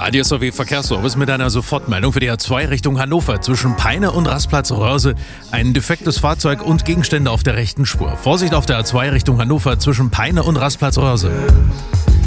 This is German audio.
Radio SOW Verkehrsservice mit einer Sofortmeldung für die A2 Richtung Hannover zwischen Peine und Rastplatz Röhrse. Ein defektes Fahrzeug und Gegenstände auf der rechten Spur. Vorsicht auf der A2 Richtung Hannover zwischen Peine und Rastplatz Röhrse.